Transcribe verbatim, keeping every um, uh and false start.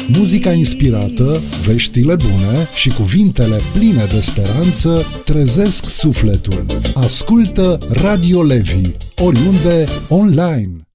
Muzica inspirată, veștile bune și cuvintele pline de speranță trezesc sufletul. Ascultă Radio Levi, oriunde, online.